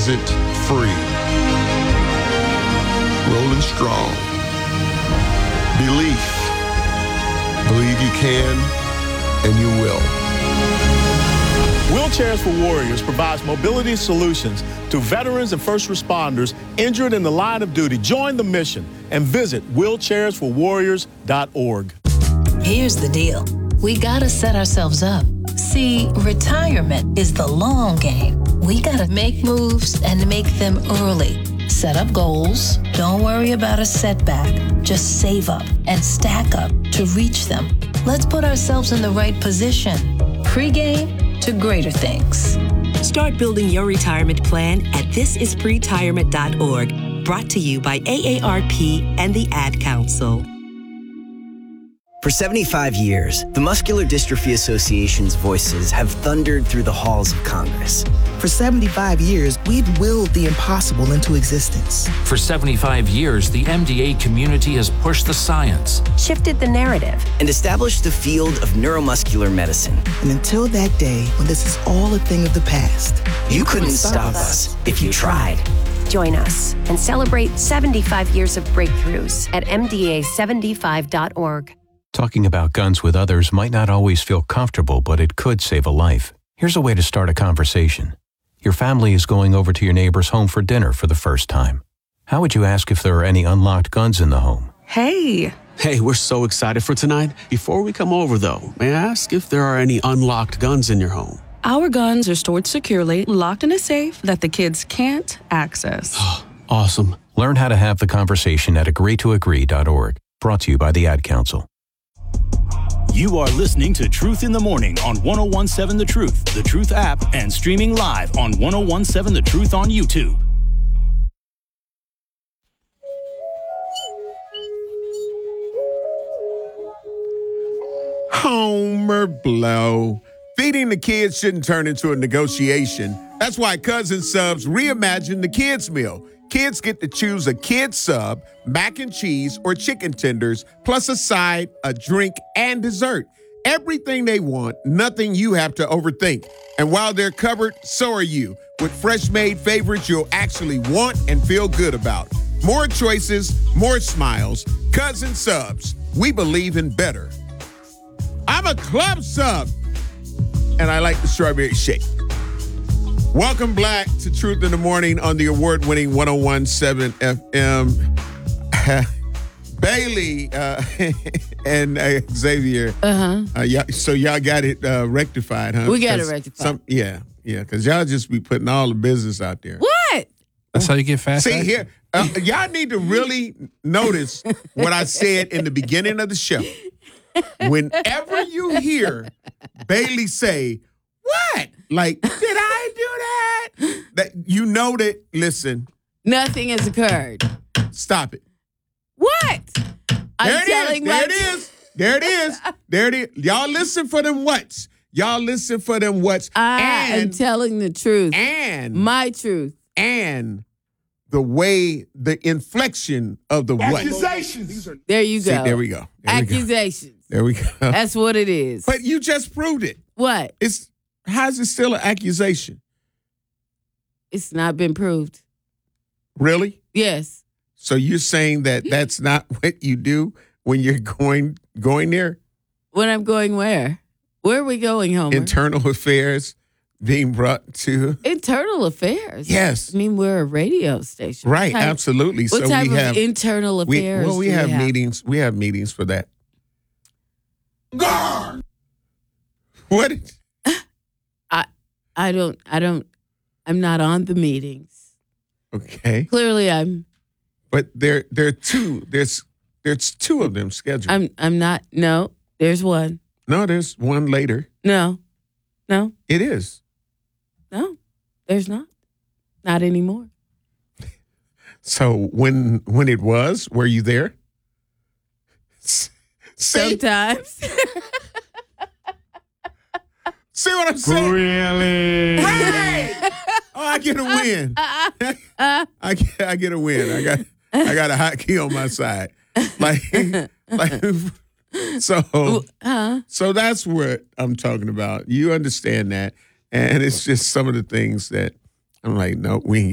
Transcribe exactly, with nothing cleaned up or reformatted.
isn't free. Rolling strong. Belief. Believe you can and you will. Wheelchairs for Warriors provides mobility solutions to veterans and first responders injured in the line of duty. Join the mission and visit wheelchairs for warriors dot org. Here's the deal. We gotta set ourselves up. See, retirement is the long game. We gotta make moves and make them early. Set up goals. Don't worry about a setback. Just save up and stack up to reach them. Let's put ourselves in the right position. Pre-game to greater things. Start building your retirement plan at this is pretirement dot org. Brought to you by A A R P and the Ad Council. For seventy-five years, the Muscular Dystrophy Association's voices have thundered through the halls of Congress. For seventy-five years, we've willed the impossible into existence. For seventy-five years, the M D A community has pushed the science, shifted the narrative, and established the field of neuromuscular medicine. And until that day, when this is all a thing of the past, you, you couldn't stop us if you tried. Join us and celebrate seventy-five years of breakthroughs at M D A seventy-five dot org. Talking about guns with others might not always feel comfortable, but it could save a life. Here's a way to start a conversation. Your family is going over to your neighbor's home for dinner for the first time. How would you ask if there are any unlocked guns in the home? Hey. Hey, we're so excited for tonight. Before we come over, though, may I ask if there are any unlocked guns in your home? Our guns are stored securely, locked in a safe that the kids can't access. Awesome. Learn how to have the conversation at agree to agree dot org. Brought to you by the Ad Council. You are listening to Truth in the Morning on one oh one seven The Truth, The Truth app, and streaming live on one oh one seven The Truth on YouTube. Homer Blow. Feeding the kids shouldn't turn into a negotiation. That's why Cousin Subs reimagined the kids' meal. Kids get to choose a kid sub, mac and cheese, or chicken tenders, plus a side, a drink, and dessert. Everything they want, nothing you have to overthink. And while they're covered, so are you. With fresh-made favorites you'll actually want and feel good about. More choices, more smiles. Cousin Subs. We believe in better. I'm a club sub, and I like the strawberry shake. Welcome back to Truth in the Morning on the award-winning one oh one seven F M. Bailey uh, and uh, Xavier. Uh-huh. Uh, y'all, so y'all got it uh, rectified, huh? We got it rectified. Some, yeah, yeah, because y'all just be putting all the business out there. What? That's how you get fast. See, here, uh, y'all need to really notice what I said in the beginning of the show. Whenever you hear Bailey say, what? Like, did I do that? That you know that, listen. Nothing has occurred. Stop it. What? I'm there it telling is. There it is. There it is. There it is. Y'all listen for them whats. Y'all listen for them whats. I and, am telling the truth. And. My truth. And the way, the inflection of the what. Accusations. There you go. See, there we go. There Accusations. We go. There we go. That's what it is. But you just proved it. What? It's how's it still an accusation? It's not been proved. Really? Yes. So you're saying that that's not what you do when you're going going there? When I'm going where? Where are we going, Homer? Internal affairs being brought to internal affairs. Yes. I mean, we're a radio station. Right, what type, absolutely. What so type we of have internal affairs? We, well, we do have, we have meetings. We have meetings for that. Guard. What? I I don't I don't I'm not on the meetings. Okay. Clearly I'm But there there are two there's there's two of them scheduled. I'm I'm not no, there's one. No, there's one later. No. No. It is. No. There's not. Not anymore. So when when it was, were you there? Sometimes. See what I'm saying? Really? Right. Oh, I get a win. I get, I get a win. I got I got a hot key on my side. Like, like so. Huh? So that's what I'm talking about. You understand that, and it's just some of the things that I'm like, no, we ain't